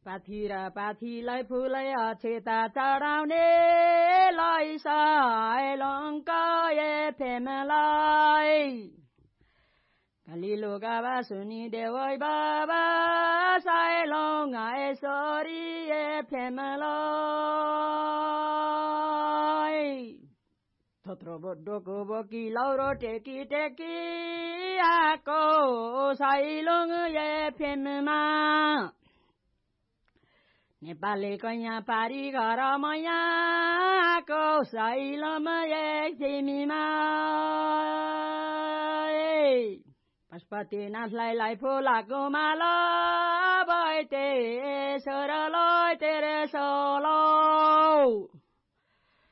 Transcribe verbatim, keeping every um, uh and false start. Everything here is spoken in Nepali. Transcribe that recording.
पाथी र पाथीलाई फुलै अक्षता चढाउने लै साइलोङ फेमलाई कलिलो गावा सुनि देवै बाबा साइलोङ आएसोरी फेमलाई थोत्रो बोड्डोको बोकी लौरो टेकी टेकी आको साइलोङ फेममा नेपाली कैया पारी घर मैयाको साइलोम थिमीमा पशुपतिनाथलाई लाई फुलाको माला बैते सोरलै तेरे सोलो